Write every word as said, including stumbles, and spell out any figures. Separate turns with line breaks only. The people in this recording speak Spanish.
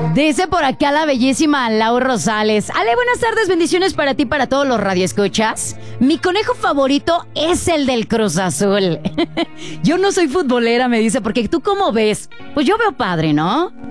Dice por acá la bellísima Lau Rosales. Ale, buenas tardes, bendiciones para ti, para todos los radioescuchas. Mi conejo favorito es el del Cruz Azul. Yo no soy futbolera, me dice, porque tú ¿cómo ves? Pues yo veo padre, ¿no?